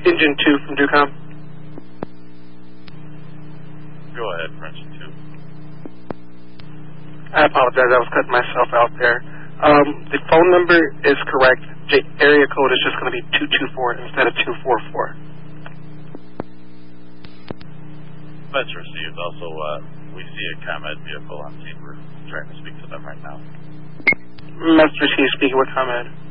Engine 2 from Ducom. Go ahead, for Engine 2. I apologize, I was cutting myself out there. The phone number is correct. Area code is just going to be 224 instead of 244. That's received. Also, we see a ComEd vehicle on scene. We're trying to speak to them right now. Message received, speaking with ComEd.